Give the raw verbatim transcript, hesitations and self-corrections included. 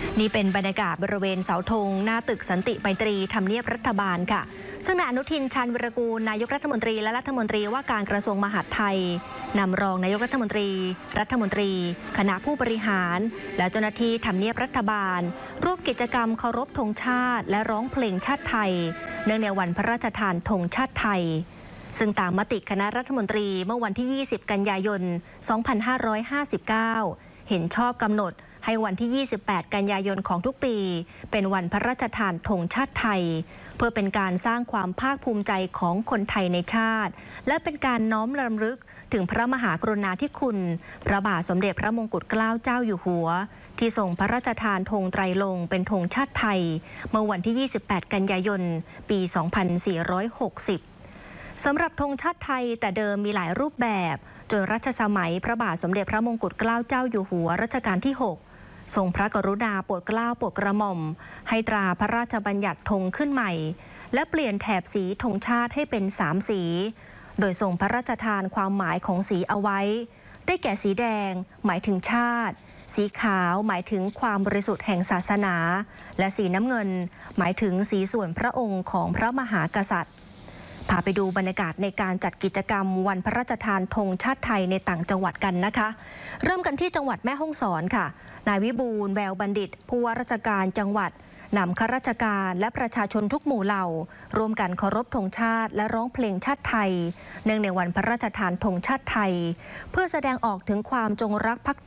นี่เป็นบรรยากาศบริเวณเสาธงหน้าตึกสันติไมตรีทำเนียบรัฐบาลค่ะซึ่งนายอนุทินชาญวิรากูลนายกรัฐมนตรีและรัฐมนตรีว่าการกระทรวงมหาดไทยนำรองนายกรัฐมนตรีรัฐมนตรีคณะผู้บริหารและเจ้าหน้าที่ทำเนียบรัฐบาลร่วมกิจกรรมเคารพธงชาติและร้องเพลงชาติไทยเนื่องในวันพระราชทานธงชาติไทยซึ่งตามมติคณะรัฐมนตรีเมื่อวันที่ยี่สิบกันยายนสองพันห้าร้อยห้าสิบเก้าเห็นชอบกำหนดให้วันที่ยี่สิบแปดกันยายนของทุกปีเป็นวันพระราชทานธงชาติไทยเพื่อเป็นการสร้างความภาคภูมิใจของคนไทยในชาติและเป็นการน้อมรำลึกถึงพระมหากรุณาธิคุณพระบาทสมเด็จพระมงกุฎเกล้าเจ้าอยู่หัวที่ทรงพระราชทานธงไตรลงค์เป็นธงชาติไทยเมื่อวันที่ยี่สิบแปดกันยายนปีสองพันสี่ร้อยหกสิบสำหรับธงชาติไทยแต่เดิมมีหลายรูปแบบจนรัชสมัยพระบาทสมเด็จพระมงกุฎเกล้าเจ้าอยู่หัวรัชกาลที่หกทรงพระกรุณาโปรดเกล้าโปรดกระหม่อมให้ตราพระราชบัญญัติธงขึ้นใหม่และเปลี่ยนแถบสีธงชาติให้เป็นสามสีโดยทรงพระราชทานความหมายของสีเอาไว้ได้แก่สีแดงหมายถึงชาติสีขาวหมายถึงความบริสุทธิ์แห่งศาสนาและสีน้ำเงินหมายถึงสีส่วนพระองค์ของพระมหากษัตริย์พาไปดูบรรยากาศในการจัดกิจกรรมวันพระราชทานธงชาติไทยในต่างจังหวัดกันนะคะเริ่มกันที่จังหวัดแม่ฮ่องสอนค่ะนายวิบูลย์แววบัณฑิตผู้ว่าราชการจังหวัดนำข้าราชการและประชาชนทุกหมู่เหล่าร่วมกันเคารพธงชาติและร้องเพลงชาติไทยเนื่องในวันพระราชทานธงชาติไทยเพื่อแสดงออกถึงความจงรักภัก